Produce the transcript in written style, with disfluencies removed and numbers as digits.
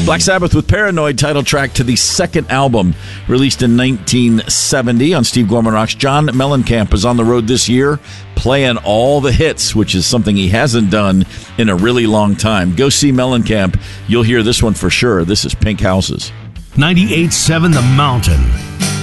Black Sabbath with Paranoid, title track to the second album released in 1970 on Steve Gorman Rocks. John Mellencamp is on the road this year playing all the hits, which is something he hasn't done in a really long time. Go see Mellencamp. You'll hear this one for sure. This is Pink Houses. 98.7 The Mountain.